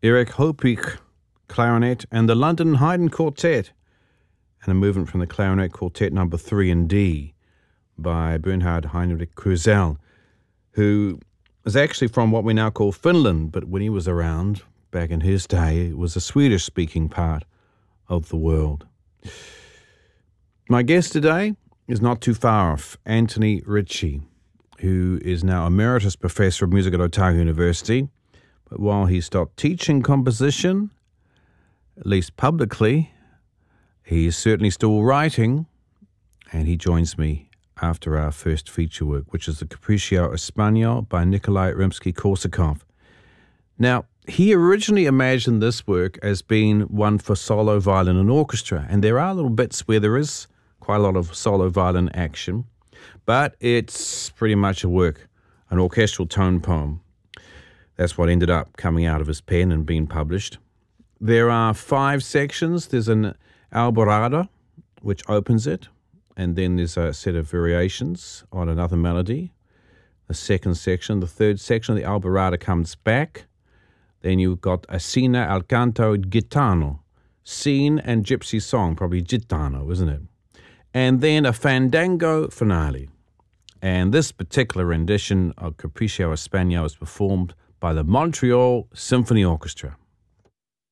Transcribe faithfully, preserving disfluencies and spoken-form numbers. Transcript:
Eric Hopik clarinet, and the London Haydn Quartet, and a movement from the Clarinet Quartet number three in D by Bernhard Heinrich Krusell, who is actually from what we now call Finland, but when he was around back in his day, it was a Swedish-speaking part of the world. My guest today is not too far off, Anthony Ritchie, who is now Emeritus Professor of Music at Otago University. But while he stopped teaching composition, at least publicly, he is certainly still writing, and he joins me after our first feature work, which is the Capriccio Espagnol by Nikolai Rimsky-Korsakov. Now, he originally imagined this work as being one for solo violin and orchestra, and there are little bits where there is quite a lot of solo violin action, but it's pretty much a work, an orchestral tone poem. That's what ended up coming out of his pen and being published. There are five sections. There's an Alborada, which opens it, and then there's a set of variations on another melody. The second section, the third section of the Alborada comes back. Then you've got a Scena al canto gitano, scene and gypsy song, probably gitano, isn't it? And then a fandango finale. And this particular rendition of Capriccio Espagnol is performed by the Montreal Symphony Orchestra.